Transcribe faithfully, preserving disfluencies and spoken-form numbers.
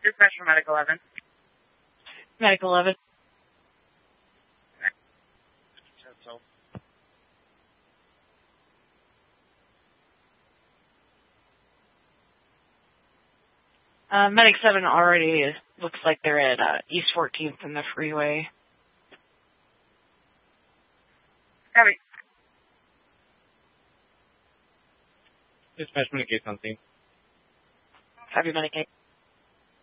Dispatch for Medic eleven. Medic eleven. Uh, Medic seven already is, looks like they're at uh, East fourteenth and the freeway. Copy. Dispatch Medic eight on scene. Copy, Medic eight.